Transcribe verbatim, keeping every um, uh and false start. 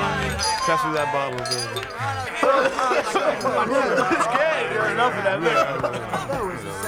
Pass me that bottle, baby. It's good. You're enough of that.